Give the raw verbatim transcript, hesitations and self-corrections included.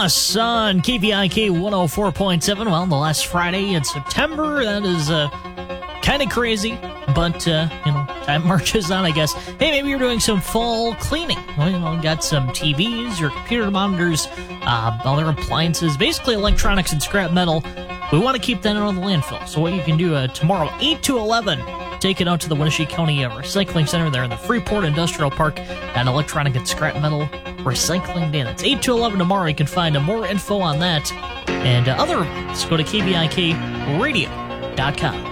Us on K V I K one oh four point seven. Well, the last Friday in September, that is uh, kind of crazy, but, uh, you know, time marches on, I guess. Hey, maybe you're doing some fall cleaning. Well, you know, got some T Vs, your computer monitors, uh, other appliances, basically electronics and scrap metal. We want to keep that out of the landfill. So what you can do uh, tomorrow, eight to eleven, take it out to the Wenatchee County uh, Recycling Center there in the Freeport Industrial Park, and electronic and scrap metal recycling day. That's eight to eleven tomorrow. You can find uh, more info on that and uh, other events. Go to K V I K radio dot com.